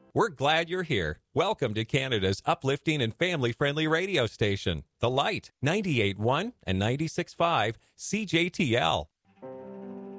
We're glad you're here. Welcome to Canada's uplifting and family-friendly radio station, The Light, 98.1 and 96.5 CJTL.